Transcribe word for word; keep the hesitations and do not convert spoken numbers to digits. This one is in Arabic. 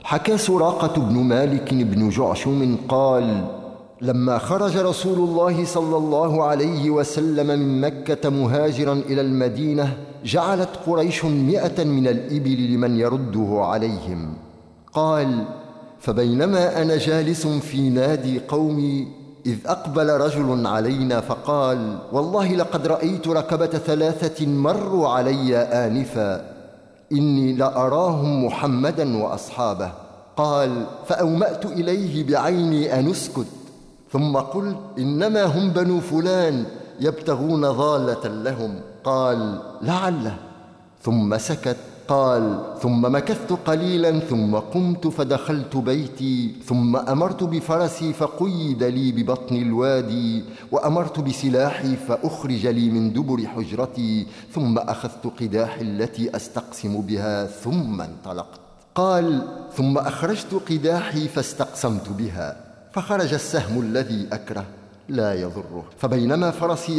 حكى سراقة بن مالك بن جعشم قال: لما خرج رسول الله صلى الله عليه وسلم من مكة مهاجرا إلى المدينة جعلت قريش مئة من الإبل لمن يرده عليهم. قال: فبينما أنا جالس في نادي قومي إذ أقبل رجل علينا فقال: والله لقد رأيت ركبة ثلاثة مروا علي آنفا، إني لأراهم محمدا وأصحابه. قال: فأومأت إليه بعيني أن أسكت، ثم قلت: إنما هم بنو فلان يبتغون ضالة لهم. قال: لعله. ثم سكت. قال: ثم مكثت قليلا ثم قمت فدخلت بيتي، ثم أمرت بفرسي فقيد لي ببطن الوادي، وأمرت بسلاحي فأخرج لي من دبر حجرتي، ثم أخذت قداحي التي أستقسم بها ثم انطلقت. قال: ثم أخرجت قداحي فاستقسمت بها، فخرج السهم الذي أكره لا يضره، فبينما فرسي